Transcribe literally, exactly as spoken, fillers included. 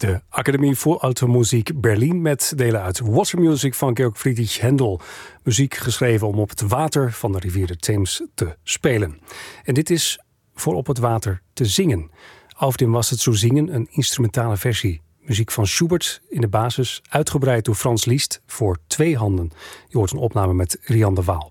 De Academie voor Automuziek Berlin met delen uit Water Music van Georg Friedrich Händel. Muziek geschreven om op het water van de rivier de Theems te spelen. En dit is voor op het water te zingen. Auf dem Wasser zu zingen, een instrumentale versie. Muziek van Schubert in de basis, uitgebreid door Frans Liszt voor twee handen. Je hoort een opname met Rian de Waal.